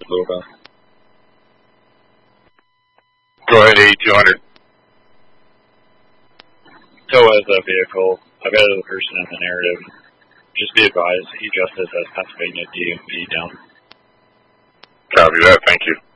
Louisville. Go ahead, 8200. Tow as a vehicle. I've got the person in the narrative. Just be advised, he just says Pennsylvania DMV down. Copy that, thank you.